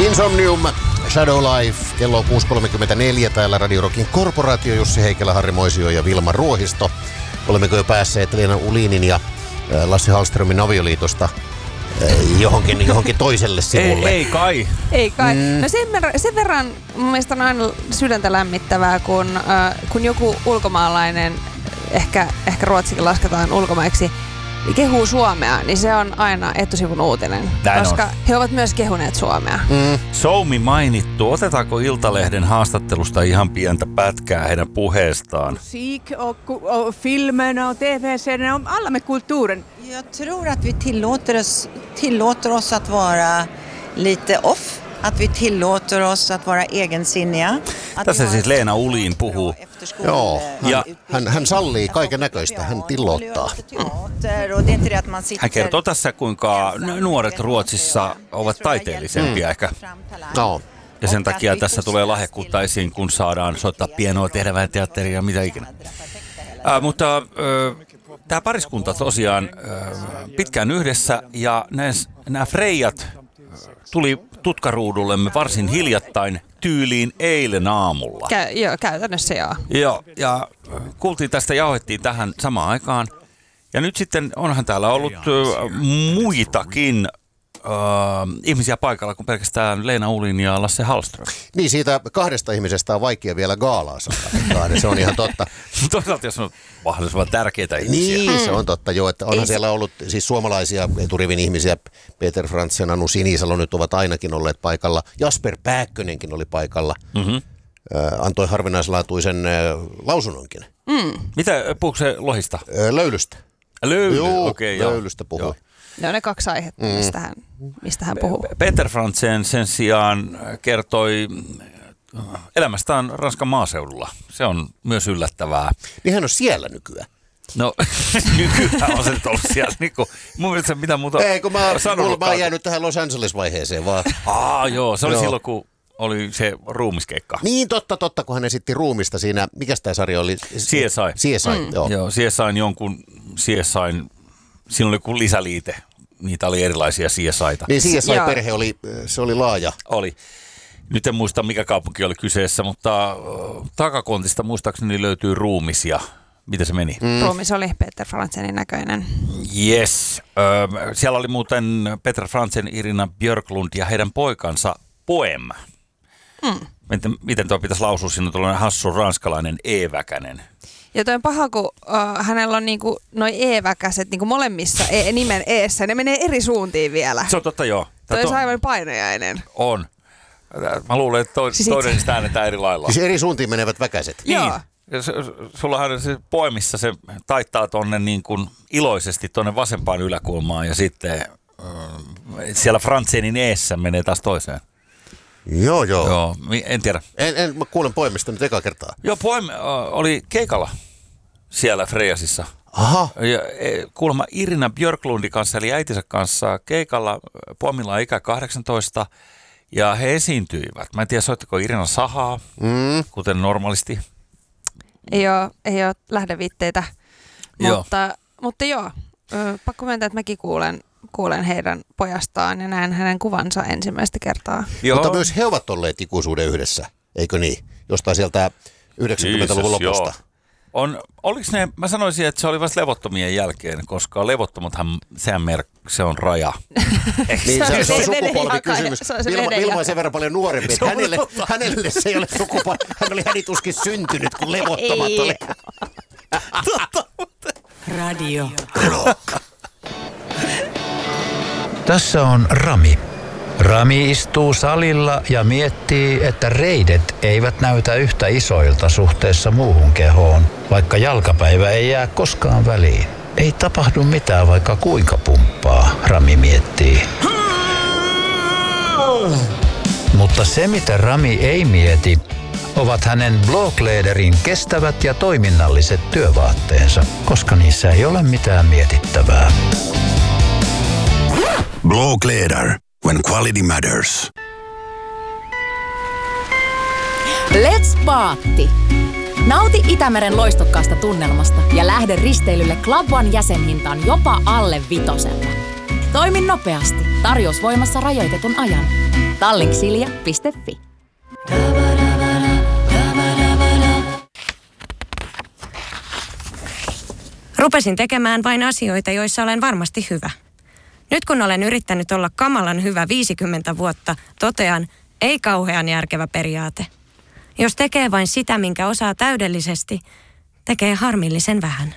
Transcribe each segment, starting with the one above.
Insomnium, Shadow Life, kello on 6.34 täällä Radio Rockin korporaatio, Jussi Heikelä, Harri Moisio ja Vilma Ruohisto. Olemmeko jo päässeet Leena Ulinin ja Lasse Hallströmin avioliitosta johonkin toiselle sivulle? Ei kai. No sen verran mun mielestä on aina sydäntä lämmittävää, kun joku ulkomaalainen, ehkä Ruotsikin lasketaan ulkomaiksi, kehuu Suomea, niin se on aina etusivun uutinen, koska he ovat myös kehuneet Suomea. Soumi mainittu. Otetaanko Iltalehden haastattelusta ihan pientä pätkää heidän puheestaan? Musik och filmerna och tv-serierna om alla med kulturen. Jag tror att vi tillåter oss att vara lite off. Att vi tillåter oss att vara egensinniga. Tässä siis Leena Ulin puhuu. Joo, ja hän sallii kaiken näköistä, hän tilloottaa. Hän kertoo tässä, kuinka nuoret Ruotsissa ovat taiteellisempia ehkä. No. Ja sen takia tässä tulee lahjakkuutta esiin, kun saadaan soittaa pienoa, tehdä vähän teatteria ja mitä ikinä. Mutta tämä pariskunta tosiaan pitkään yhdessä ja nämä Freijat tuli tutkaruudullemme varsin hiljattain tyyliin eilen aamulla. Joo, käytännössä joo. Joo, ja kuultiin tästä, jauhettiin tähän samaan aikaan. Ja nyt sitten onhan täällä ollut muitakin ihmisiä paikalla kuin pelkästään Leena Ulin ja Lasse Hallström. Niin, siitä kahdesta ihmisestä on vaikea vielä gaalaa saada. Se on ihan totta. Toisaalta jos on mahdollisimman tärkeitä ihmisiä. Niin, se on totta jo, että onhan siellä ollut siis suomalaisia eturivin ihmisiä. Peter Frantzen, Anu Sinisalo nyt ovat ainakin olleet paikalla. Jasper Pääkkönenkin oli paikalla. Antoi harvinaislaatuisen lausunnonkin. Mitä puhuuko se lohista? Löylystä. Okei. Löylystä puhui. Joo. Ne on ne kaksi aihetta, mistä hän puhuu. Peter Frantzen sen sijaan kertoi elämästään Ranskan maaseudulla. Se on myös yllättävää. Niin hän on siellä nykyään. No, nykyään on se nyt ollut siellä. Niin kuin, mun mielestä mitä muuta ei, kun mä oon jäänyt tähän Los Angeles-vaiheeseen vaan. Joo, se oli silloin, kun oli se ruumiskeikka. Niin, totta, kun hän esitti ruumista siinä. Mikäs tämä sarja oli? CSI, joo. Joo, CSI:n siinä oli joku lisäliite. Niitä oli erilaisia CSI:ta. Niin, CSI-perhe oli laaja. Oli. Nyt en muista, mikä kaupunki oli kyseessä, mutta takakontista muistaakseni löytyy ruumis ja miten se meni? Ruumis oli Peter Frantzenin näköinen. Yes. Siellä oli muuten Peter Frantzen, Irina Björklund ja heidän poikansa Poem. Miten tuo pitäisi lausua? Siinä on tuollainen hassu ranskalainen E-väkänen. Ja toi on paha, kun hänellä on niinku noi E-väkäset niinku molemmissa nimen eessä. Ne menee eri suuntiin vielä. Se on totta, joo. Toi on aivan painajainen. On. Mä luulen, että toinen sitä äänetään eri lailla. Siis eri suuntiin menevät väkäset. Niin. Joo. Sullahan se Poemissa se taittaa tonne niin kuin iloisesti tonne vasempaan yläkulmaan ja sitten siellä Frantzenin eessä menee taas toiseen. Joo. En tiedä. Mä kuulen Poemista nyt eka kertaa. Joo, Poem oli keikalla siellä Freijasissa. Aha. Ja kuulemma Irina Björklundin kanssa, eli äitinsä kanssa keikalla. Poemilla on ikä 18 ja he esiintyivät. Mä en tiedä, soittiko Irina sahaa, kuten normaalisti. Ei ole lähdeviitteitä, mutta joo, pakko myöntää, että mäkin kuulen heidän pojastaan ja näen hänen kuvansa ensimmäistä kertaa. Joo. Mutta myös he ovat olleet ikuisuuden yhdessä, eikö niin? Jostain sieltä 90-luvun lopusta. Oliko ne, mä sanoisin, että se oli vasta levottomien jälkeen, koska levottomathan se on raja. Niin, se on sukupolvikysymys. Vilma on sen verran paljon nuorempi, että hänelle se ei ole sukupolvi. Hän oli hänituskin syntynyt, kun levottomat oli. Radio Rock. Tässä on Rami. Rami istuu salilla ja miettii, että reidet eivät näytä yhtä isoilta suhteessa muuhun kehoon, vaikka jalkapäivä ei jää koskaan väliin. Ei tapahdu mitään, vaikka kuinka pumppaa, Rami miettii. Mutta se, mitä Rami ei mieti, ovat hänen Blåkläderin kestävät ja toiminnalliset työvaatteensa, koska niissä ei ole mitään mietittävää. Blåkläder. When quality matters. Let's Paatti! Nauti Itämeren loistokkaasta tunnelmasta ja lähde risteilylle Club One -jäsenhintaan jopa alle 5. Toimi nopeasti. Tarjous voimassa rajoitetun ajan. Tallinksilja.fi. Rupesin tekemään vain asioita, joissa olen varmasti hyvä. Nyt kun olen yrittänyt olla kamalan hyvä 50 vuotta, totean, ei kauhean järkevä periaate. Jos tekee vain sitä, minkä osaa täydellisesti, tekee harmillisen vähän.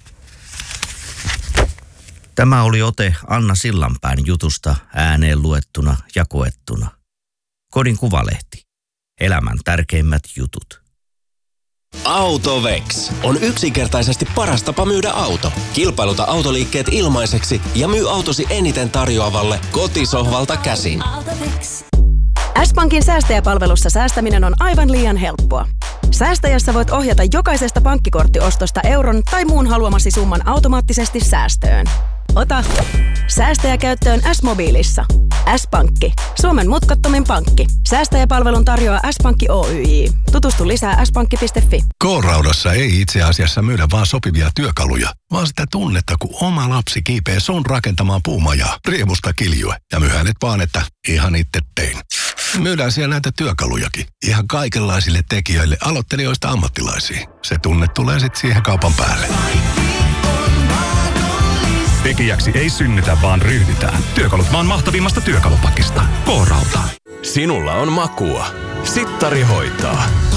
Tämä oli ote Anna Sillanpään jutusta ääneen luettuna ja koettuna. Kodin Kuvalehti. Elämän tärkeimmät jutut. Autovex on yksinkertaisesti paras tapa myydä auto. Kilpailuta autoliikkeet ilmaiseksi ja myy autosi eniten tarjoavalle kotisohvalta käsin. S-Pankin säästäjäpalvelussa säästäminen on aivan liian helppoa. Säästäjässä voit ohjata jokaisesta pankkikorttiostosta euron tai muun haluamasi summan automaattisesti säästöön. Ota säästäjä käyttöön S-mobiilissa. S-Pankki. Suomen mutkattomin pankki. Säästäjäpalvelun tarjoaa S-Pankki Oyj. Tutustu lisää s-pankki.fi. K-Raudassa ei itse asiassa myydä vaan sopivia työkaluja, vaan sitä tunnetta, kun oma lapsi kiipee sun rakentamaan puumajaa, riemusta kiljue ja myy hänet vaan, että ihan itse tein. Myydään siellä näitä työkalujakin. Ihan kaikenlaisille tekijöille, aloittelijoista ammattilaisiin. Se tunne tulee sitten siihen kaupan päälle. Tekijäksi ei synnytä, vaan ryhdytään. Työkalut maan mahtavimmasta työkalupakista. K-Rauta. Sinulla on makua. Sittari hoitaa.